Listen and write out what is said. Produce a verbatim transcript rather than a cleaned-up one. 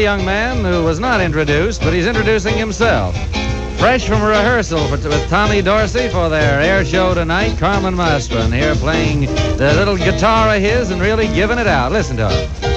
young man who was not introduced, but he's introducing himself. Fresh from rehearsal for, with Tommy Dorsey for their air show tonight, Carmen Maestro, here playing the little guitar of his and really giving it out. Listen to him.